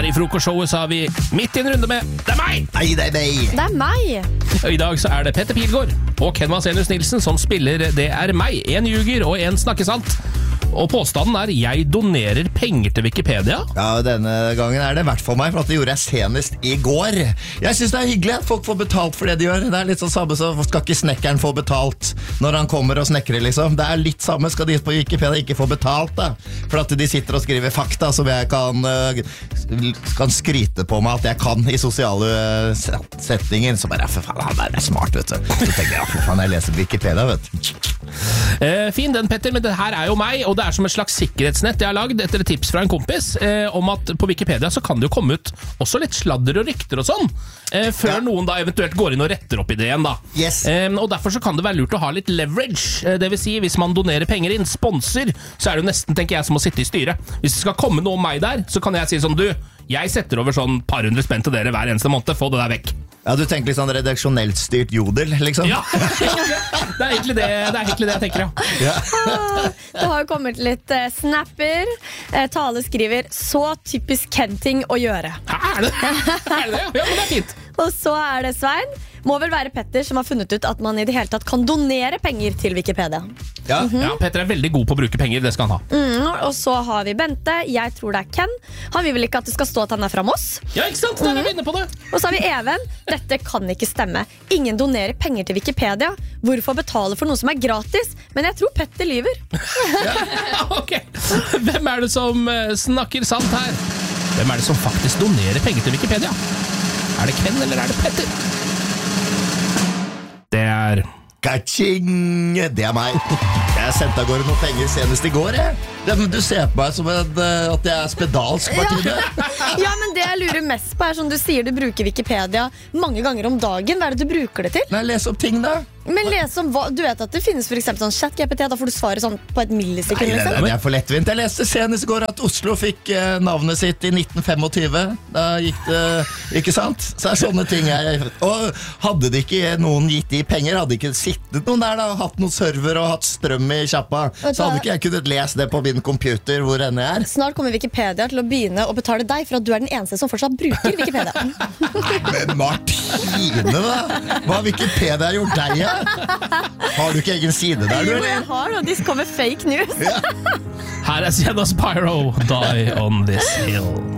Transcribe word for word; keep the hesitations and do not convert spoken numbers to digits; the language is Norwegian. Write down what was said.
i frokostshowet så har vi midt i en runde med Det er meg! Nei, det er meg! Det er meg! I dag så er det Petter Pilgaard og Ken Vasenius Nilsen som spiller Det er meg. En ljuger og en snakkesant. Og påstanden er jeg donerer penger til Wikipedia. Ja, denne gangen er det verdt for meg, for at det gjorde jeg senest i går. Jeg synes det er hyggelig at folk får betalt for det de gjør. Det er litt sånn samme, så skal ikke snekkeren få betalt når han kommer og snekrer, liksom. Det er litt samme, skal de på Wikipedia ikke få betalt, da. For at de sitter og skriver fakta som jeg kan, kan skryte på meg at jeg kan i sosiale setninger. Så bare, ja, for faen, han er smart, vet du. Så tenker jeg, ja, for faen, jeg leser Wikipedia, vet du. Eh, fin den, Petter, men det her er jo meg, og det er som et slags sikkerhetsnett jeg har lagd etter et tips fra en kompis eh, om at på Wikipedia så kan det jo komme ut også litt sladder og rykter og sånn, eh, før ja. Noen da eventuelt går inn og retter opp i det igjen da. Yes. Eh, og derfor så kan det være lurt å ha litt leverage, eh, det vil si hvis man donerer penger inn, sponsor, så er det jo nesten, tenker jeg, som å sitte i styret. Hvis det skal komme noe om meg der, så kan jeg si sånn, du, jeg setter over sånn par hundre spenn til dere hver eneste måned, få det der vekk. Ja, du tenker litt sånn redaksjonelt styrt jodel, liksom? Ja, det er egentlig det, det, er egentlig det jeg tenker, ja. ja. Det har jo kommet litt eh, snapper. Eh, Tale skriver, så typisk Ken-ting å gjøre. Hæ, er det? Er det? Ja, men det er fint. Og så er det Svein. Må vel være Petter som har funnet ut at man i det hele tatt kan donere penger til Wikipedia. Ja, mm-hmm. ja Petter er veldig god på å bruke penger, det skal han ha. Mm, og så har vi Bente, jeg tror det er Ken. Han vil vel ikke at det skal stå at han er fra Moss. Ja, ikke sant? Da er vi inne på det. Og så har vi Even, dette kan ikke stemme. Ingen donerer penger til Wikipedia. Hvorfor betale for noe som er gratis? Men jeg tror Petter lyver. Ja, ok. Hvem er det som snakker sant her? Hvem er det som faktisk donerer penger til Wikipedia? Er det Ken eller er det Petter? Det er Kaching! Det er meg. Jeg sendte av gårde noen penger senest i går, jeg. Det, du ser på meg som en, at jeg er spedalsk, Martine. Ja. ja, men det jeg lurer mest på er som du sier, du bruker Wikipedia mange ganger om dagen. Hva er det du bruker det til? Nei, les opp ting da. Men les om hva, du vet at det finnes for eksempel sånn chat G P T, da får du svaret sånn på et millisekund. Nei, liksom. det, det er for lettvint. Jeg leste senest i går at Oslo fikk eh, navnet sitt i nitten tjuefem. Da gikk det, ikke sant? Så er sånne ting jeg... Og hadde det ikke noen gitt de penger, hadde ikke sittet noen der da, og hatt noen server og hatt strøm i kjappa, så hadde ikke jeg kunnet lese det på min computer hvor enn jeg er. Snart kommer Wikipedia til å begynne å betale deg for at du er den eneste som fortsatt bruker Wikipedia. Nei, men Martine da, hva har Wikipedia gjort deg, ja? Har du ikke egen side der, du, eller? Jo, jeg har, og de kommer fake news. Ja. Her er Sienna Spyro, Die on this hill.